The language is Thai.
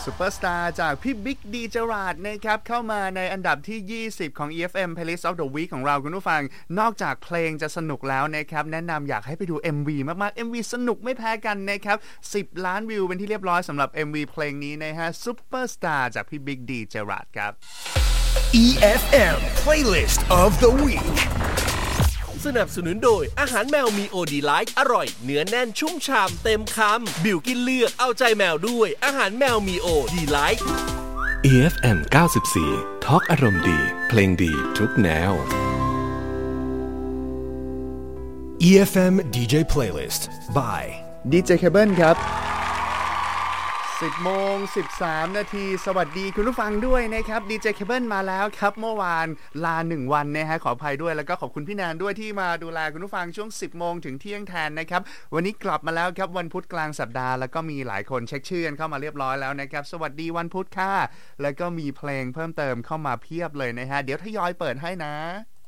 ซูเปอร์สตาร์จากพี่บิ๊กดีเจอราร์ดนะครับเข้ามาในอันดับที่20ของ EFM Playlist of the Week ของเราคุณผู้ฟังนอกจากเพลงจะสนุกแล้วนะครับแนะนำอยากให้ไปดู MV มากๆ MV สนุกไม่แพ้กันนะครับ10 ล้านวิวเป็นที่เรียบร้อยสำหรับ MV เพลงนี้นะฮะซูเปอร์สตาร์จากพี่บิ๊กดีเจอราร์ดครับ EFM Playlist of the Week สนับสนุนโดยอาหารแมวมีโอดีไลท์อร่อยเนื้อแน่นชุ่มฉ่ำเต็มคำบิวกินเลือกเอาใจแมวด้วยอาหารแมวมีโอดีไลท์ EFM 94ทอล์กอารมณ์ดีเพลงดีทุกแนว EFM DJ Playlist by DJ Cable ครับ10:13 นาทีสวัสดีคุณผู้ฟังด้วยนะครับ DJ Cable มาแล้วครับเมื่อวานลา1วันนะฮะขออภัยด้วยแล้วก็ขอบคุณพี่แนนด้วยที่มาดูแลคุณผู้ฟังช่วง 10 โมงถึงเที่ยงแทนนะครับวันนี้กลับมาแล้วครับวันพุธกลางสัปดาห์แล้วก็มีหลายคนเช็คชื่อกันเข้ามาเรียบร้อยแล้วนะครับสวัสดีวันพุธค่ะแล้วก็มีเพลงเพิ่มเติมเข้ามาเพียบเลยนะฮะเดี๋ยวทยอยเปิดให้นะ